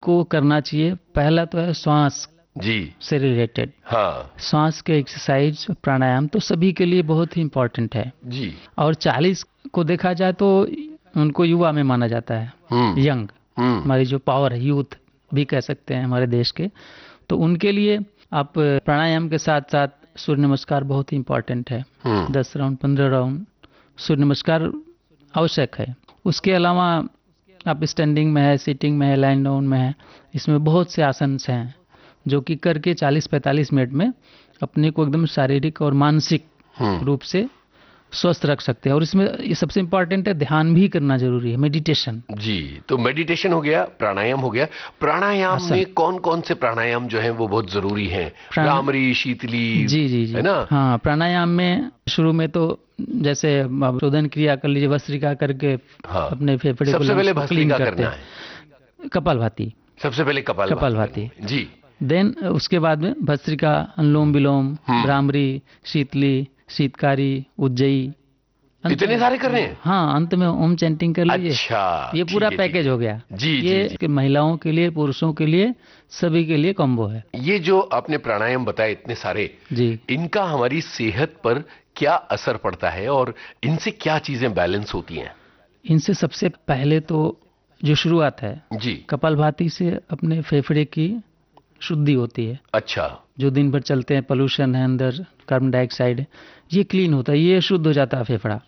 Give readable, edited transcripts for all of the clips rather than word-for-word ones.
को करना चाहिए। पहला तो है श्वास जी से रिलेटेड, हाँ श्वास के एक्सरसाइज प्राणायाम तो सभी के लिए बहुत ही इम्पोर्टेंट है। जी। और 40 को देखा जाए तो उनको युवा में माना जाता है, यंग, हम्म। हमारी जो पावर है, यूथ भी कह सकते हैं हमारे देश के। तो उनके लिए आप प्राणायाम के साथ साथ सूर्य नमस्कार बहुत ही इम्पोर्टेंट है। 10 राउंड 15 राउंड सूर्य नमस्कार आवश्यक है। उसके अलावा आप स्टैंडिंग में है, सिटिंग में है, लाइन डाउन में है, इसमें बहुत से आसन हैं जो कि करके 40-45 मिनट में अपने को एकदम शारीरिक और मानसिक रूप से स्वस्थ रख सकते हैं। और इसमें ये सबसे इम्पोर्टेंट है, ध्यान भी करना जरूरी है, मेडिटेशन। जी, तो मेडिटेशन हो गया, प्राणायाम हो गया। प्राणायाम में कौन कौन से प्राणायाम जो हैं वो बहुत जरूरी हैं? भ्रामरी, शीतली, जी जी जी, है ना? हाँ, प्राणायाम में शुरू में तो जैसे शोधन क्रिया कर लीजिए, भस्त्रिका करके अपने फेफड़े को, सबसे पहले लंग्स को क्लीन भस्त्रिका करते करना हैं। है, कपालभाति, सबसे पहले कपालभाति जी। देन उसके बाद में भस्त्रिका, अनुलोम विलोम, भ्रामरी, शीतली, शीतकारी, उज्जयी, इतने सारे कर रहे हैं? हाँ, अंत में ओम चैंटिंग कर लीजिए। अच्छा, ये पूरा पैकेज हो गया जी। ये जी, महिलाओं के लिए, पुरुषों के लिए, सभी के लिए कॉम्बो है। ये जो आपने प्राणायाम बताए इतने सारे जी, इनका हमारी सेहत पर क्या असर पड़ता है और इनसे क्या चीजें बैलेंस होती हैं? इनसे सबसे पहले तो जो शुरुआत है जी, कपालभाति से अपने फेफड़े की शुद्धि होती है। अच्छा, जो दिन भर चलते हैं, पोल्यूशन है अंदर, कार्बन डाइऑक्साइड, ये क्लीन होता है, ये शुद्ध हो जाता है फेफड़ा।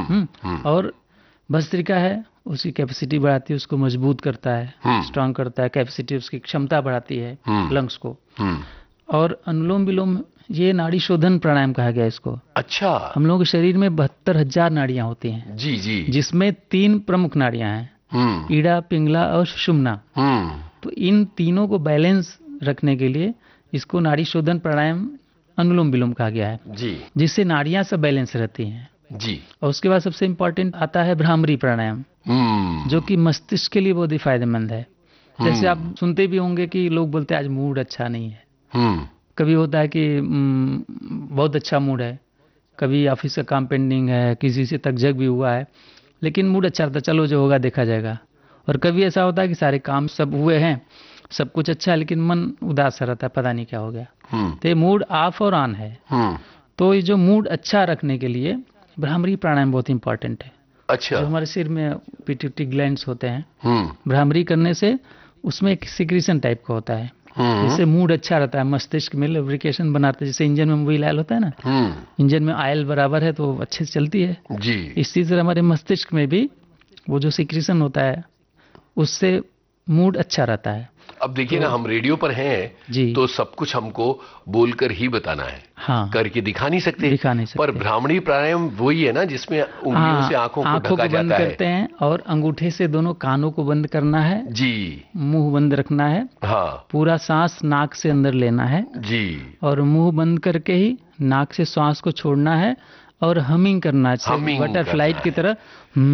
और भस्त्रिका है, उसकी कैपेसिटी बढ़ाती है, उसको मजबूत करता है, स्ट्रांग करता है, कैपेसिटी, उसकी क्षमता बढ़ाती है लंग्स को। और अनुलोम विलोम, ये नाड़ी शोधन प्राणायाम कहा गया इसको। अच्छा, हम लोगों के शरीर में 72,000 नाड़ियां होती हैं। जी जी, जिसमें 3 प्रमुख नाड़ियां हैं, ईड़ा, पिंगला और सुषुम्ना। तो इन तीनों को बैलेंस रखने के लिए इसको नाड़ी शोधन प्राणायाम, अनुलोम विलोम कहा गया है जी, जिससे नाड़ियां सब बैलेंस रहती हैं। जी। और उसके बाद सबसे इम्पोर्टेंट आता है भ्रामरी प्राणायाम, जो कि मस्तिष्क के लिए बहुत ही फायदेमंद है। जैसे आप सुनते भी होंगे कि लोग बोलते हैं आज मूड अच्छा नहीं है। कभी होता है कि बहुत अच्छा मूड है, कभी ऑफिस का काम पेंडिंग है, किसी से तकझक भी हुआ है, लेकिन मूड अच्छा रहता है, चलो जो होगा देखा जाएगा। और कभी ऐसा होता है कि सारे काम सब हुए हैं, सब कुछ अच्छा है, लेकिन मन उदास रहता है, पता नहीं क्या हो गया। तो ये मूड ऑफ और ऑन है। तो ये जो मूड अच्छा रखने के लिए भ्रामरी प्राणायाम बहुत इंपॉर्टेंट है। अच्छा, जो हमारे सिर में पिट्यूटरी ग्लैंड्स होते हैं, भ्रामरी करने से उसमें एक सिक्रीशन टाइप का होता है, जिससे मूड अच्छा रहता है, मस्तिष्क में लुब्रिकेशन बनाते हैं। जैसे इंजन में मोबिल ऑयल होता है ना, इंजन में ऑयल बराबर है तो अच्छे से चलती है जी। इसी तरह हमारे मस्तिष्क में भी वो जो सिक्रीशन होता है उससे मूड अच्छा रहता है। अब देखिए ना, हम रेडियो पर हैं तो सब कुछ हमको बोलकर ही बताना है, हाँ, करके दिखा नहीं सकते। पर सकते। भ्रामरी प्राणायाम वही है ना जिसमें उंगलियों से आंखों को ढका बंद जाता करते हैं और अंगूठे से दोनों कानों को बंद करना है जी, मुंह बंद रखना है, हाँ, पूरा सांस नाक से अंदर लेना है जी, और मुंह बंद करके ही नाक से सांस को छोड़ना है और हमिंग करना है, बटरफ्लाई की तरह।